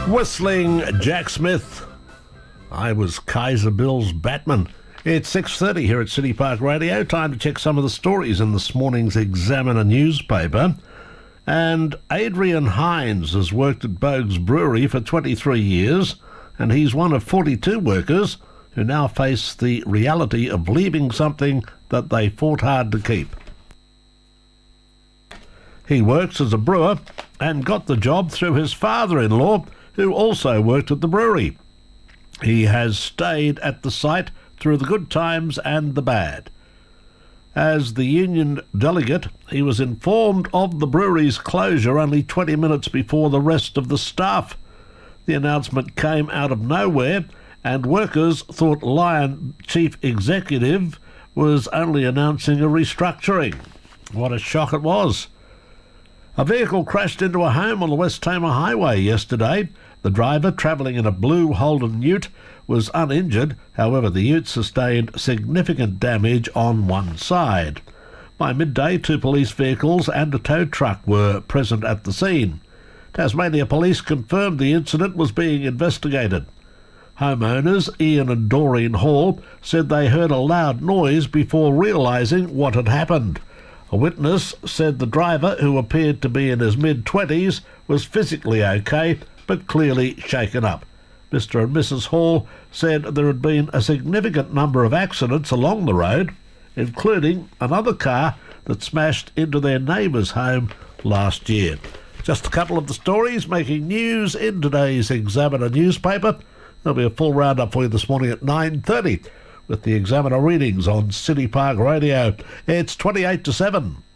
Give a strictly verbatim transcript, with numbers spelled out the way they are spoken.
Whistling Jack Smith. I was Kaiser Bill's Batman. It's six thirty here at City Park Radio. Time to check some of the stories in this morning's Examiner newspaper. And Adrian Hines has worked at Boag's Brewery for twenty-three years, and he's one of forty-two workers who now face the reality of leaving something that they fought hard to keep. He works as a brewer and got the job through his father-in-law, who also worked at the brewery. He has stayed at the site through the good times and the bad. As the union delegate, he was informed of the brewery's closure only twenty minutes before the rest of the staff. The announcement came out of nowhere, and workers thought Lion chief executive was only announcing a restructuring. What a shock it was. A vehicle crashed into a home on the West Tamar Highway yesterday. The driver, travelling in a blue Holden ute, was uninjured. However, the ute sustained significant damage on one side. By midday, two police vehicles and a tow truck were present at the scene. Tasmania Police confirmed the incident was being investigated. Homeowners Ian and Doreen Hall said they heard a loud noise before realising what had happened. A witness said the driver, who appeared to be in his mid-twenties, was physically okay, but clearly shaken up. Mister and Missus Hall said there had been a significant number of accidents along the road, including another car that smashed into their neighbour's home last year. Just a couple of the stories making news in today's Examiner newspaper. There'll be a full roundup for you this morning at nine thirty with the Examiner readings on City Park Radio. It's twenty-eight to seven.